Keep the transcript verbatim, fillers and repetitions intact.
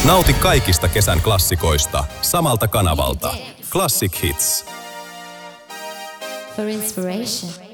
Nauti kaikista kesän klassikoista samalta kanavalta. Classic Hits. For inspiration.